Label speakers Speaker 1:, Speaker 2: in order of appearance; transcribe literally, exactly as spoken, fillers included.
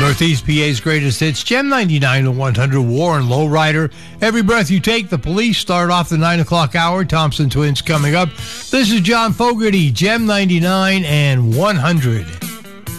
Speaker 1: Northeast P A's greatest hits, Gem ninety-nine to one hundred, Warren Lowrider. Every Breath You Take, The Police start off the nine o'clock hour. Thompson Twins coming up. This is John Fogerty, Gem ninety-nine and one hundred.